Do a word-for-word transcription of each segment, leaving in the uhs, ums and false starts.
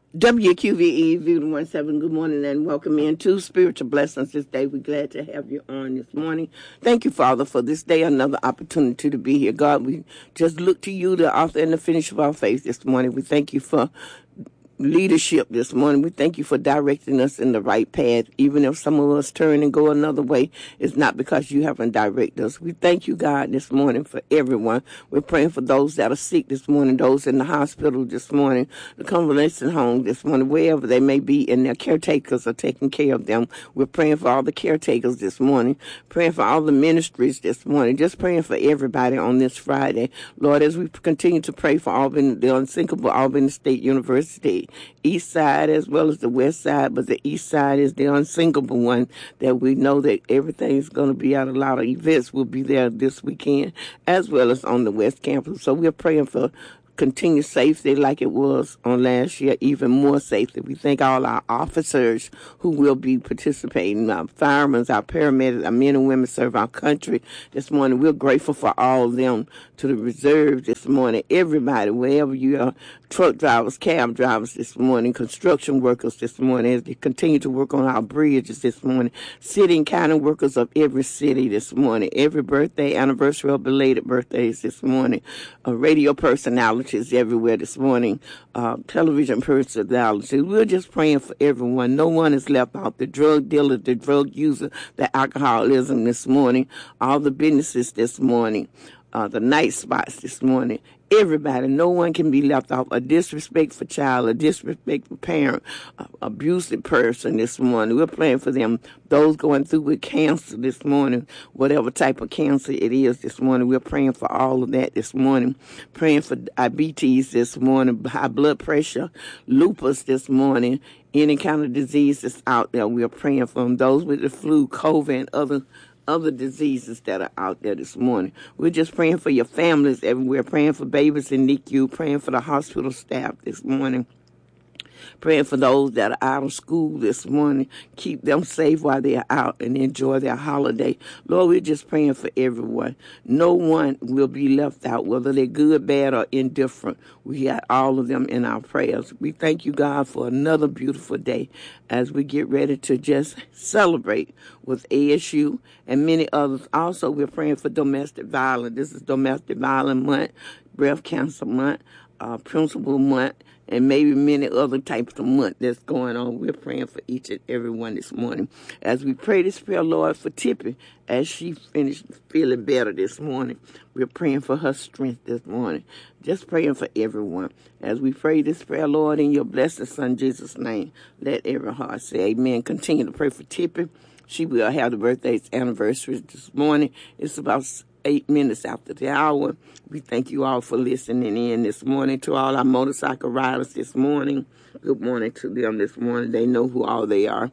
W Q V E, View one seven, good morning and welcome into Spiritual Blessings this day. We're glad to have you on this morning. Thank you, Father, for this day, another opportunity to be here. God, we just look to you, the author and the finisher of our faith this morning. We thank you for leadership this morning. We thank you for directing us in the right path. Even if some of us turn and go another way, it's not because you haven't directed us. We thank you, God, this morning for everyone. We're praying for those that are sick this morning, those in the hospital this morning, the convalescent home this morning, wherever they may be, and their caretakers are taking care of them. We're praying for all the caretakers this morning, praying for all the ministries this morning, just praying for everybody on this Friday. Lord, as we continue to pray for Albany, the unsinkable Albany State University, east side as well as the west side, but the east side is the unsinkable one, that we know that everything's going to be out. A lot of events will be there this weekend as well as on the west campus. So we're praying for continued safety like it was on last year, even more safety. We thank all our officers who will be participating, our firemen, our paramedics, our men and women serve our country this morning. We're grateful for all of them, to the reserve this morning, everybody, wherever you are, truck drivers, cab drivers this morning, construction workers this morning, as they continue to work on our bridges this morning, city and county workers of every city this morning, every birthday, anniversary, or belated birthdays this morning, uh, radio personalities everywhere this morning, uh, television personalities. We're just praying for everyone. No one is left out. The drug dealer, the drug user, the alcoholism this morning, all the businesses this morning, uh, the night spots this morning. Everybody, no one can be left off. A disrespectful child, a disrespectful parent, a abusive person this morning. We're praying for them. Those going through with cancer this morning, whatever type of cancer it is this morning. We're praying for all of that this morning. Praying for diabetes this morning, high blood pressure, lupus this morning, any kind of disease that's out there. We're praying for them. Those with the flu, COVID, and other other diseases that are out there this morning. We're just praying for your families everywhere, praying for babies in N I C U, praying for the hospital staff this morning, praying for those that are out of school this morning. Keep them safe while they're out and enjoy their holiday. Lord, we're just praying for everyone. No one will be left out, whether they're good, bad, or indifferent. We got all of them in our prayers. We thank you, God, for another beautiful day as we get ready to just celebrate with A S U and many others. Also, we're praying for domestic violence. This is Domestic Violence Month, Breast Cancer Month, uh, Principal Month, and maybe many other types of month that's going on. We're praying for each and every one this morning. As we pray this prayer, Lord, for Tippy, as she finished feeling better this morning, we're praying for her strength this morning. Just praying for everyone. As we pray this prayer, Lord, in your blessed Son, Jesus' name, let every heart say amen. Continue to pray for Tippy. She will have the birthday's anniversary this morning. It's about eight minutes after the hour. We thank you all for listening in this morning. To all our motorcycle riders this morning, good morning to them this morning. They know who all they are.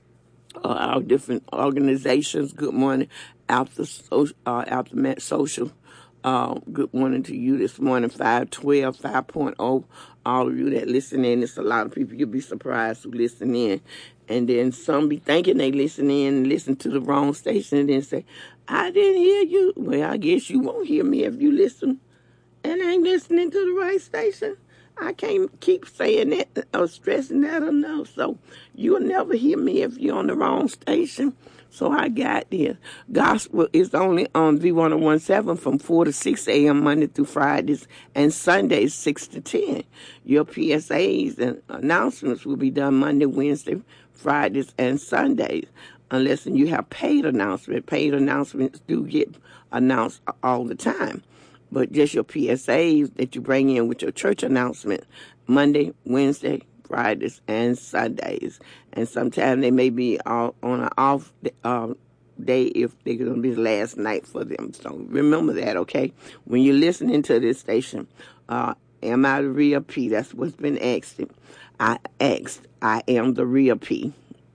Uh, our different organizations, good morning. After, social, uh, Aftermath Social, uh, good morning to you this morning. five twelve, five point oh, all of you that listen in. It's a lot of people. You'll be surprised who listen in. And then some be thinking they listen in and listen to the wrong station and then say, I didn't hear you. Well, I guess you won't hear me if you listen and ain't listening to the right station. I can't keep saying that or stressing that enough. So you'll never hear me if you're on the wrong station. So I got this. Gospel is only on V one seventeen from four to six a.m. Monday through Fridays and Sundays six to ten. Your P S As and announcements will be done Monday, Wednesday, Fridays, and Sundays, unless you have paid announcements. Paid announcements do get announced all the time. But just your P S As that you bring in with your church announcement, Monday, Wednesday, Fridays, and Sundays. And sometimes they may be all on an off uh, day if they're going to be the last night for them. So remember that, okay? When you're listening to this station, uh, am I the real P? That's what's been asked. I asked, I am the real P.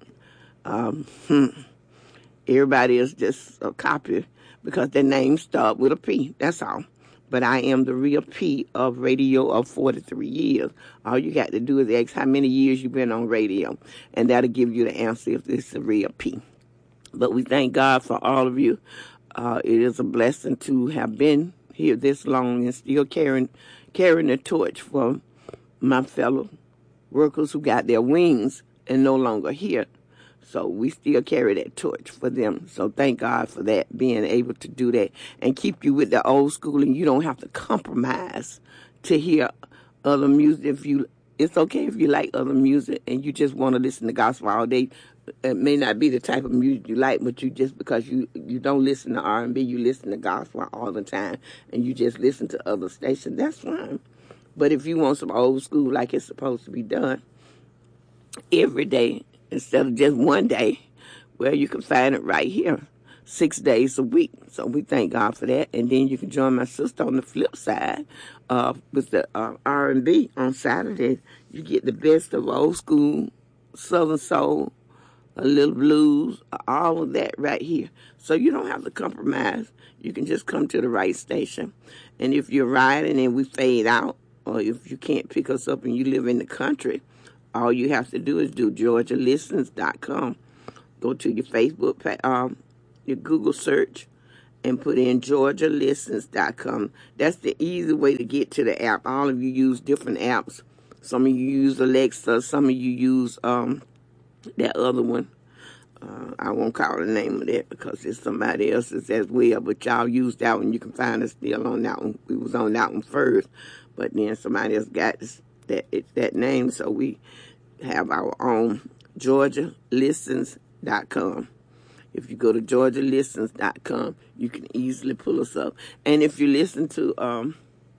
Um, hmm. Everybody is just a copy because their names start with a P. That's all. But I am the real P of radio of forty-three years. All you got to do is ask how many years you've been on radio, and that'll give you the answer if this is a real P. But we thank God for all of you. Uh, it is a blessing to have been here this long and still carrying carrying the torch for my fellow workers who got their wings and no longer here. So we still carry that torch for them. So thank God for that, being able to do that and keep you with the old school, and you don't have to compromise to hear other music. If you, it's okay if you like other music and you just want to listen to gospel all day. It may not be the type of music you like, but you just because you, you don't listen to R and B, you listen to gospel all the time, and you just listen to other stations, that's fine. But if you want some old school like it's supposed to be done every day instead of just one day, well, you can find it right here, six days a week. So we thank God for that. And then you can join my sister on the flip side uh, with the uh, R and B on Saturdays. You get the best of old school, Southern soul, a little blues, all of that right here. So you don't have to compromise. You can just come to the right station. And if you're riding and we fade out, or if you can't pick us up and you live in the country, all you have to do is do georgia listens dot com. Go to your Facebook, um, your Google search, and put in georgia listens dot com. That's the easy way to get to the app. All of you use different apps. Some of you use Alexa. Some of you use um, that other one. Uh, I won't call the name of that because it's somebody else's as well. But y'all use that one. You can find us still on that one. We was on that one first. But then somebody else got this, that that name. So we have our own georgia listens dot com. If you go to georgia listens dot com, you can easily pull us up. And if you listen to um,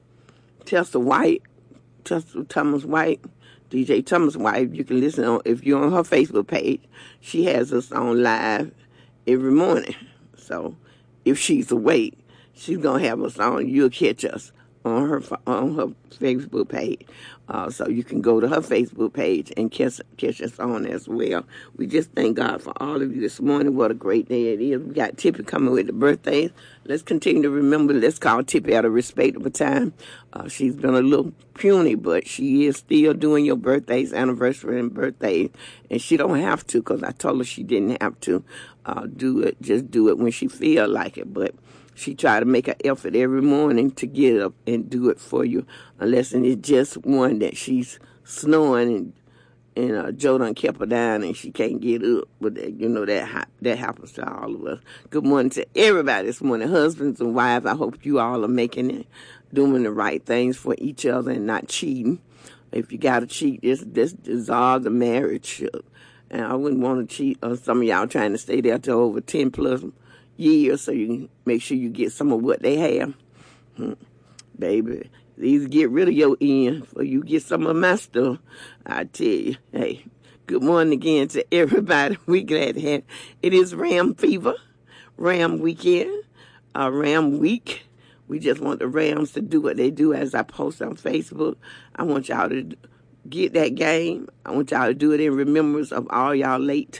Tessa White, Tessa Thomas White, D J Thomas White, you can listen on, if you're on her Facebook page, she has us on live every morning. So if she's awake, she's going to have us on. You'll catch us on her on her Facebook page. Uh, so you can go to her Facebook page and catch, catch us on as well. We just thank God for all of you this morning. What a great day it is. We got Tippy coming with the birthdays. Let's continue to remember. Let's call Tippy at a respectable time. Uh, she's been a little puny, but she is still doing your birthdays, anniversary, and birthdays. And she don't have to, because I told her she didn't have to uh, do it. Just do it when she feel like it. But she try to make an effort every morning to get up and do it for you, unless it's just one that she's snoring and and uh, Joe done kept her down and she can't get up. But that, you know that ha- that happens to all of us. Good morning to everybody this morning, husbands and wives. I hope you all are making it, doing the right things for each other and not cheating. If you got to cheat, this this dissolve the marriage. And I wouldn't want to cheat. Or some of y'all trying to stay there till over ten plus years, so you can make sure you get some of what they have. Hmm. Baby, these get rid of your end, or you get some of my stuff. I tell you, hey, good morning again to everybody. We glad to have it. Is Ram Fever, Ram Weekend, uh, Ram Week. We just want the Rams to do what they do, as I post on Facebook. I want y'all to get that game. I want y'all to do it in remembrance of all y'all late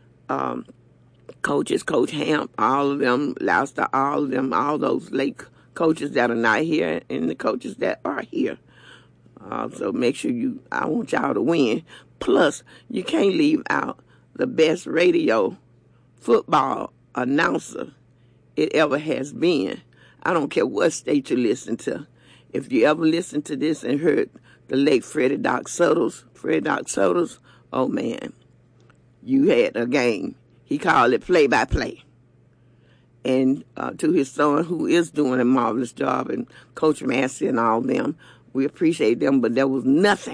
um coaches, Coach Hamp, all of them, Lauster, all of them, all those late coaches that are not here, and the coaches that are here. Uh, so make sure you, I want y'all to win. Plus, you can't leave out the best radio football announcer it ever has been. I don't care what state you listen to. If you ever listened to this and heard the late Freddie Doc Suttles, Freddie Doc Suttles, oh man, you had a game. He called it play-by-play. And uh, to his son, who is doing a marvelous job, and Coach Massey and all them, we appreciate them, but there was nothing,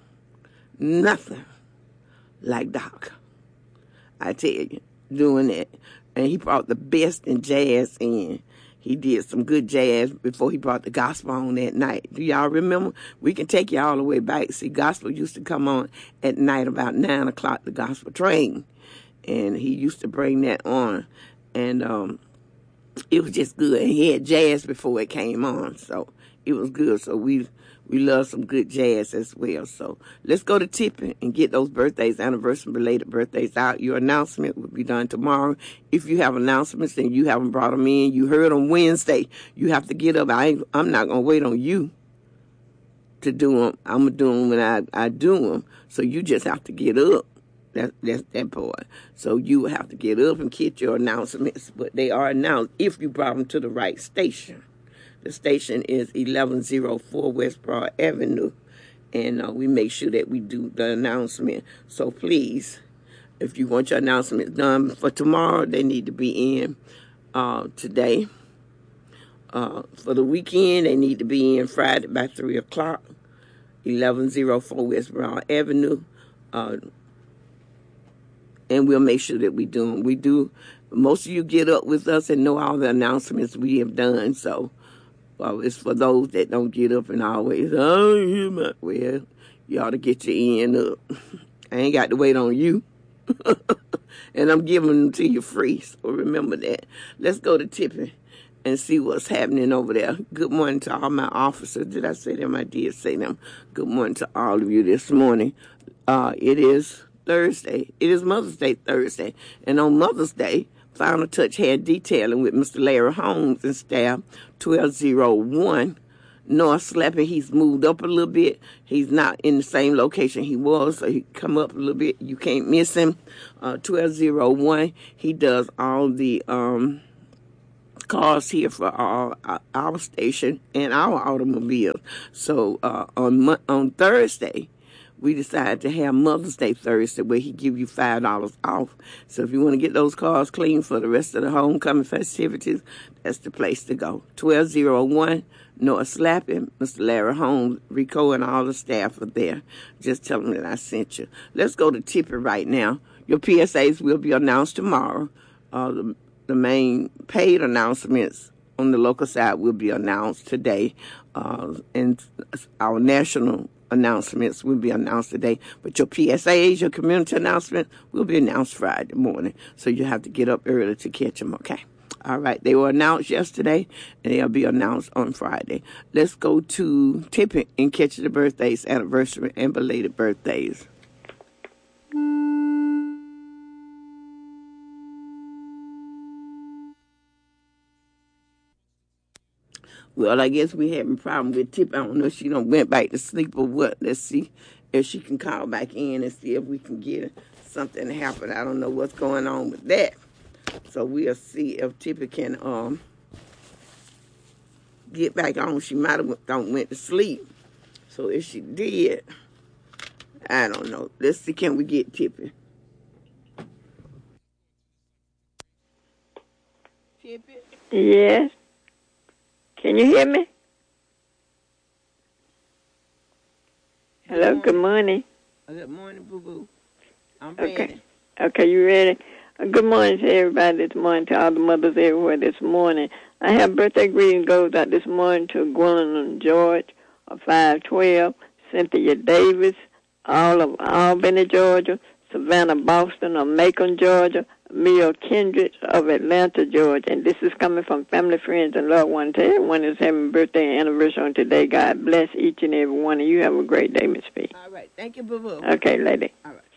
nothing like Doc. I tell you, doing it. And he brought the best in jazz in. He did some good jazz before he brought the gospel on that night. Do y'all remember? We can take you all the way back. See, gospel used to come on at night about nine o'clock, the gospel train. And he used to bring that on. And um, it was just good. And he had jazz before it came on. So it was good. So we we love some good jazz as well. So let's go to Tippy and get those birthdays, anniversary related birthdays out. Your announcement will be done tomorrow. If you have announcements and you haven't brought them in, you heard on Wednesday, you have to get up. I ain't, I'm not going to wait on you to do them. I'm going to do them when I, I do them. So you just have to get up. That, that's that part. So you have to get up and get your announcements, but they are announced if you brought them to the right station. The station is eleven oh four West Broad Avenue and uh, we make sure that we do the announcement. So please, if you want your announcements done for tomorrow, they need to be in uh, today. Uh, for the weekend, they need to be in Friday by three o'clock, eleven oh four West Brown Avenue. Uh, and we'll make sure that we do them. We do, most of you get up with us and know all the announcements we have done. So well, it's for those that don't get up and always, oh, you my, well, you ought to get your end up. I ain't got to wait on you. And I'm giving them to you free. So remember that. Let's go to Tippy and see what's happening over there. Good morning to all my officers. Did I say them? I did say them. Good morning to all of you this morning. Uh, it is Thursday. It is Mother's Day Thursday. And on Mother's Day, Final Touch had detailing with Mister Larry Holmes and staff, twelve oh one North Slapping. He's moved up a little bit. He's not in the same location he was, so he come up a little bit. You can't miss him. Uh, twelve oh one, he does all the um, cars here for our, our station and our automobiles. So uh, on on Thursday, we decided to have Mother's Day Thursday where he give you five dollars off. So if you want to get those cars clean for the rest of the homecoming festivities, that's the place to go. twelve oh one North Slapping, Mister Larry Holmes, Rico, and all the staff are there. Just tell them that I sent you. Let's go to Tippy right now. Your P S As will be announced tomorrow. Uh, the, the main paid announcements on the local side will be announced today. Uh, and our national announcements will be announced today. But your P S As, your community announcement, will be announced Friday morning. So you have to get up early to catch them, okay? All right, they were announced yesterday, and they'll be announced on Friday. Let's go to Tippy and catch the birthdays, anniversary, and belated birthdays. Well, I guess we having a problem with Tippy. I don't know if she done went back to sleep or what. Let's see if she can call back in and see if we can get something to happen. I don't know what's going on with that. So we'll see if Tippy can um get back on. She might have went, went to sleep. So if she did, I don't know. Let's see, can we get Tippy? Tippy? Yes. Can you hear me? Hello, good morning. Good morning, boo-boo. I'm ready. Okay. Okay, you ready? Good morning to everybody this morning, to all the mothers everywhere this morning. I have birthday greetings goes out this morning to Gwendolyn George of five twelve, Cynthia Davis, all of Albany, Georgia, Savannah Boston of Macon, Georgia, Mia Kendricks of Atlanta, Georgia. And this is coming from family, friends, and loved ones. To everyone who's having birthday and anniversary on today, God bless each and every one of you. Have a great day, Miss P. All right. Thank you, boo-boo. Okay, lady. All right.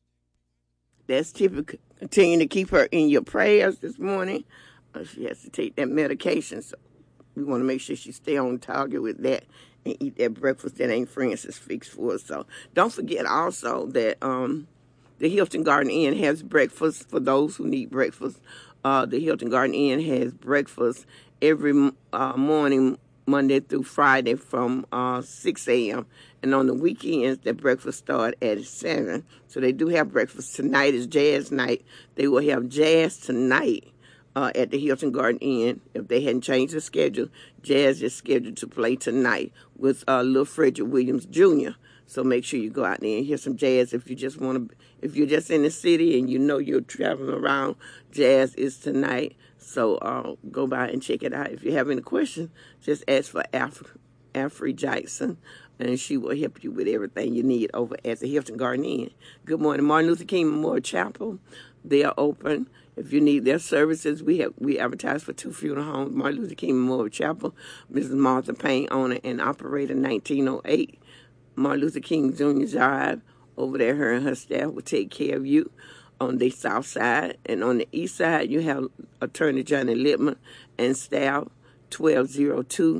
That's typical. Continue to keep her in your prayers this morning. Uh, she has to take that medication, so we want to make sure she stay on target with that and eat that breakfast that Aunt Francis fixed for us. So don't forget also that um, the Hilton Garden Inn has breakfast for those who need breakfast. Uh, the Hilton Garden Inn has breakfast every uh, morning, Monday through Friday from uh, six a.m. And on the weekends, the breakfast starts at seven. So they do have breakfast. Tonight is jazz night. They will have jazz tonight uh, at the Hilton Garden Inn. If they hadn't changed the schedule, jazz is scheduled to play tonight with uh, Lil Frederick Williams Junior So make sure you go out there and hear some jazz. If you just want to, if you're just in the city and you know you're traveling around, jazz is tonight. So uh, go by and check it out. If you have any questions, just ask for Af- Afri Jackson, and she will help you with everything you need over at the Hilton Garden Inn. Good morning, Martin Luther King Memorial Chapel. They are open. If you need their services, we have we advertise for two funeral homes. Martin Luther King Memorial Chapel, Missus Martha Payne, owner and operator, nineteen oh eight Martin Luther King Junior Drive. Over there, her and her staff will take care of you on the south side. And on the east side, you have Attorney Johnny Littman and staff, twelve oh two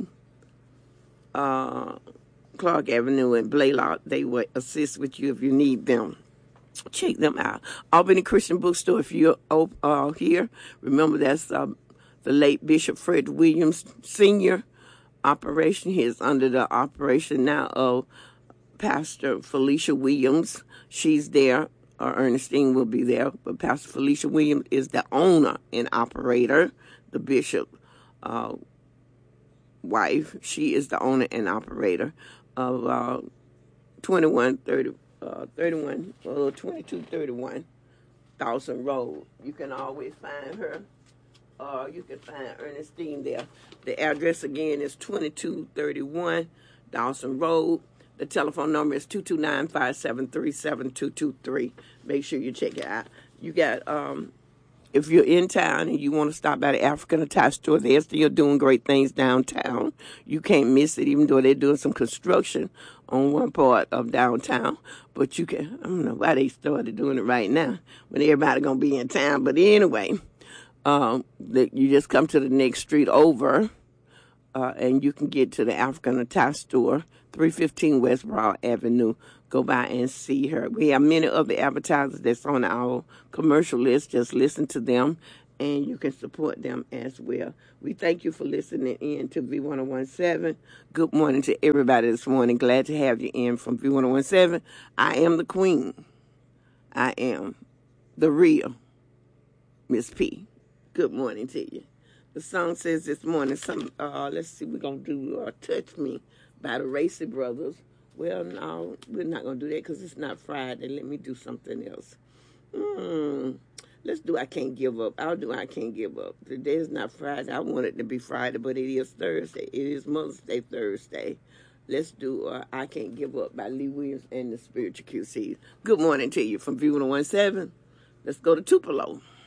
uh, Clark Avenue in Blaylock. They will assist with you if you need them. Check them out. Albany Christian Bookstore, if you're uh, here, remember that's uh, the late Bishop Fred Williams Senior operation. He is under the operation now of Pastor Felicia Williams. She's there. Uh, Ernestine will be there. But Pastor Felicia Williams is the owner and operator, the bishop uh, wife. She is the owner and operator of uh, twenty-one thirty, uh, thirty-one, uh, twenty-two thirty-one Dawson Road. You can always find her. Uh, you can find Ernestine there. The address again is twenty-two thirty-one Dawson Road. The telephone number is two two nine, five seven three, seven two two three. Make sure you check it out. You got, um, if you're in town and you want to stop by the African Attire Store, they're still doing great things downtown. You can't miss it, even though they're doing some construction on one part of downtown. But you can, I don't know why they started doing it right now when everybody going to be in town. But anyway, um, the, you just come to the next street over, uh, and you can get to the African Attire Store, three fifteen West Broad Avenue. Go by and see her. We have many other advertisers that's on our commercial list. Just listen to them, and you can support them as well. We thank you for listening in to V one seventeen. Good morning to everybody this morning. Glad to have you in from V one seventeen. I am the queen. I am the real Miss P. Good morning to you. The song says this morning, some. Uh, let's see, we're going to do uh, Touch Me by the Racy Brothers. Well, no, we're not going to do that because it's not Friday. Let me do something else. Mm, let's do I Can't Give Up. I'll do I Can't Give Up. Today is not Friday. I want it to be Friday, but it is Thursday. It is Mother's Day Thursday. Let's do uh, I Can't Give Up by Lee Williams and the Spiritual Q Cs. Good morning to you from V one seventeen. Let's go to Tupelo.